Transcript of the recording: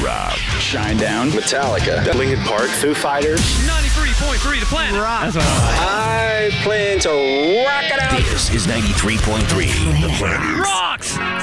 Rob. Shinedown. Metallica. Linkin Park. Foo Fighters. 93.3 The Planet. That's what I like. I plan to rock it out. This is 93.3 The Planet. Rocks!